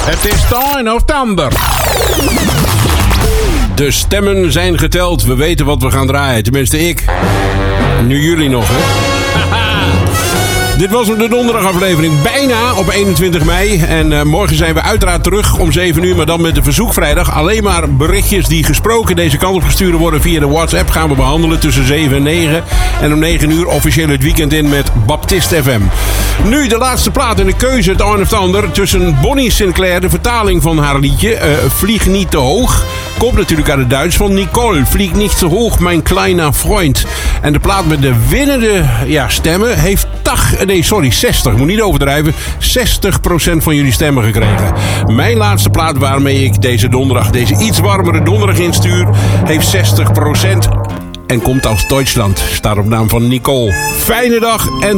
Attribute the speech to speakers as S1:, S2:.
S1: Het is Time of Thunder. De stemmen zijn geteld. We weten wat we gaan draaien. Tenminste, ik. Nu jullie nog, hè? Dit was de donderdagaflevering, bijna op 21 mei. En morgen zijn we uiteraard terug om 7 uur, maar dan met de verzoekvrijdag. Alleen maar berichtjes die gesproken deze kant op gestuurd worden via de WhatsApp gaan we behandelen tussen 7 en 9. En om 9 uur officieel het weekend in met Baptist FM. Nu de laatste plaat in de keuze, het Arne of Thunder, tussen Bonnie Sinclair, de vertaling van haar liedje Vlieg niet te hoog. Komt natuurlijk uit het Duits van Nicole. Vlieg niet te hoog, mijn kleine vriend. En de plaat met de winnende stemmen heeft 60, moet niet overdrijven, 60% van jullie stemmen gekregen. Mijn laatste plaat waarmee ik deze donderdag, deze iets warmere donderdag instuur, heeft 60% en komt uit Duitsland. Staat op naam van Nicole. Fijne dag en